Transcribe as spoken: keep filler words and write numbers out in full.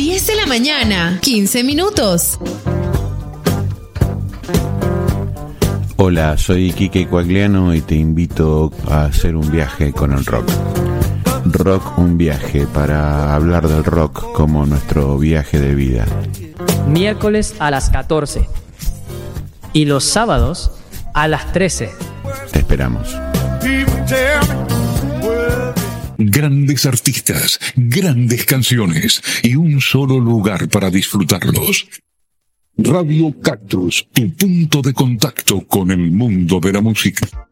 diez de la mañana, quince minutos. Hola, soy Quique Coagliano y te invito a hacer un viaje con el rock. Rock, un viaje, para hablar del rock como nuestro viaje de vida. Miércoles a las catorce y los sábados a las trece. Te esperamos. Grandes artistas, grandes canciones y un solo lugar para disfrutarlos. Radio Cactus, tu punto de contacto con el mundo de la música.